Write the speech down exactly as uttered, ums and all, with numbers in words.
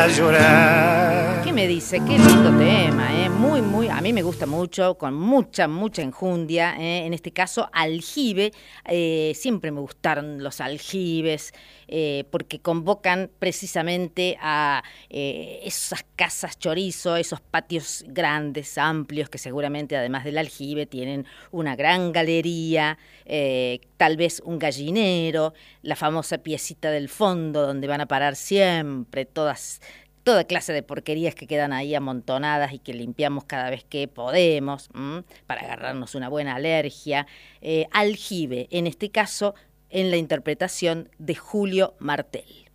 A llorar. ¿Qué me dice? Qué lindo tema, ¿eh? Muy, muy, a mí me gusta mucho, con mucha, mucha enjundia, ¿eh? En este caso, aljibe. Eh, siempre me gustaron los aljibes, eh, porque convocan precisamente a eh, esas casas chorizo, esos patios grandes, amplios, que seguramente, además del aljibe, tienen una gran galería, eh, tal vez un gallinero, la famosa piecita del fondo, donde van a parar siempre todas toda clase de porquerías que quedan ahí amontonadas y que limpiamos cada vez que podemos, ¿m? Para agarrarnos una buena alergia. Eh, aljibe, en este caso, en la interpretación de Julio Martel.